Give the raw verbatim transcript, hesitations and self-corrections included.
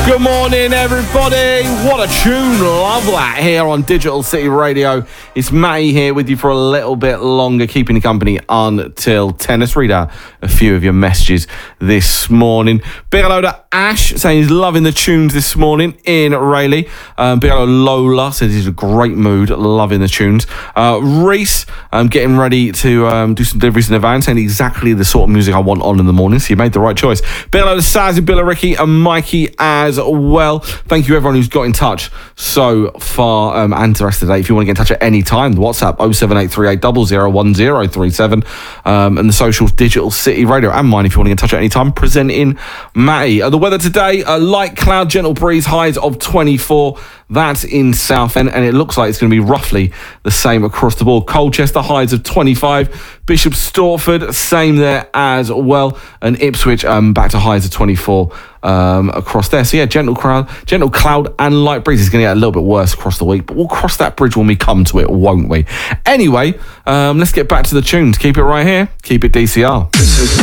Good morning, everybody. What a tune. Love that here on Digital City Radio. It's Matty here with you for a little bit longer, keeping you company until ten. Let's read out a few of your messages this morning. Big hello to Ash, saying he's loving the tunes this morning in Rayleigh. Um, big hello Lola, says he's in a great mood, loving the tunes. Uh, Reese, um, getting ready to um, do some deliveries in the van, saying exactly the sort of music I want on in the morning, so you made the right choice. Big hello to Sazzy, Billericay and Mikey as well. Thank you everyone who's got in touch so far um, and the rest of the day. If you want to get in touch at any time, the WhatsApp oh seven eight three eight zero zero one zero three seven um, and the socials Digital City Radio, and mine if you want to get in touch at any time. Presenting Matty. Uh, the weather today, a light cloud, gentle breeze, highs of twenty-four. That's in Southend, and it looks like it's going to be roughly the same across the board. Colchester, highs of twenty-five. Bishop Stortford, same there as well. And Ipswich, um, back to highs of twenty-four um, across there. So yeah, gentle cloud, gentle cloud and light breeze. It's going to get a little bit worse across the week, but we'll cross that bridge when we come to it, won't we? Anyway, um, let's get back to the tunes. Keep it right here. Keep it D C R.